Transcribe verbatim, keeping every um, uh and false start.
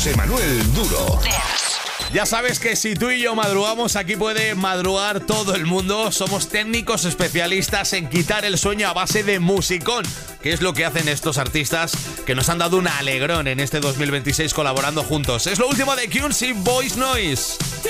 José Manuel Duro. Ya sabes que si tú y yo madrugamos, aquí puede madrugar todo el mundo. Somos técnicos especialistas en quitar el sueño a base de musicón, que es lo que hacen estos artistas que nos han dado un alegrón en este dos mil veintiséis colaborando juntos. Es lo último de Kunz y Voice Noise.